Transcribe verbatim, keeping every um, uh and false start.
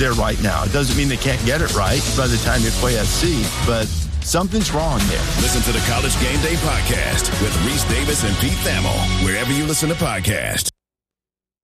there right now. It doesn't mean they can't get it right by the time you play at sea, but something's wrong there. Listen to the College Game Day podcast with Reese Davis and Pete Thamel, wherever you listen to podcasts.